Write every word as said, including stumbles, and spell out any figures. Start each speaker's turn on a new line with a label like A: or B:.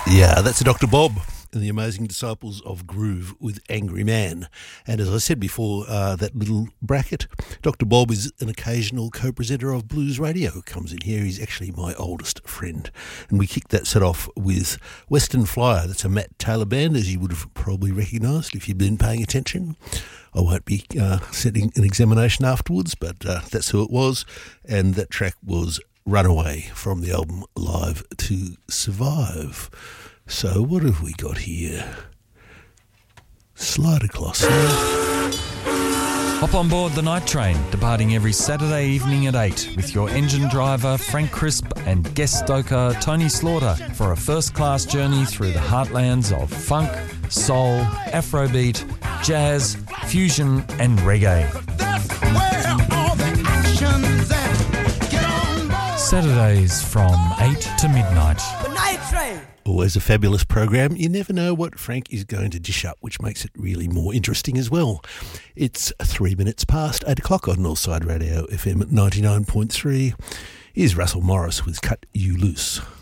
A: Yeah, that's a Doctor Bob and the Amazing Disciples of Groove with Angry Man. And as I said before, uh, that little bracket, Doctor Bob is an occasional co-presenter of Blues Radio. Comes in here, he's actually my oldest friend. And we kicked that set off with Western Flyer. That's a Matt Taylor band, as you would have probably recognised if you'd been paying attention. I won't be uh, setting an examination afterwards, but uh, that's who it was. And that track was Runaway from the album Live to Survive. So what have we got here? Slide across here.
B: Hop on board the night train, departing every Saturday evening at eight with your engine driver Frank Crisp and guest stoker Tony Slaughter for a first-class journey through the heartlands of funk, soul, afrobeat, jazz, fusion and reggae. That's where all the action's at. Get on board. Saturdays from eight to midnight.
C: The night train.
A: Always a fabulous program. You never know what Frank is going to dish up, which makes it really more interesting as well. It's three minutes past eight o'clock on Northside Radio F M at ninety-nine point three. Here's Russell Morris with Cut You Loose.